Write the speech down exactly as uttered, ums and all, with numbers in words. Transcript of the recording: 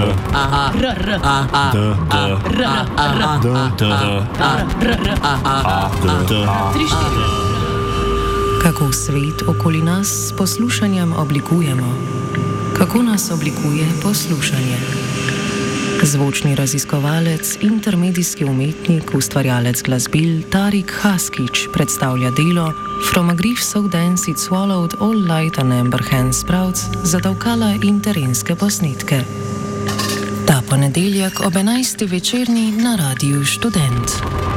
Kako svet okoli nas s poslušanjem oblikujemo? Kako nas oblikuje poslušanje? Zvočni raziskovalec, intermedijski umetnik, ustvarjalec glasbil Tarik Haskić predstavlja delo From a Grief So Dense It Swallowed All Light and Amber Hand Sprouts za davkala in terenske posnetke. Ta ponedeljek ob enajsti večerni na Radiu Študent.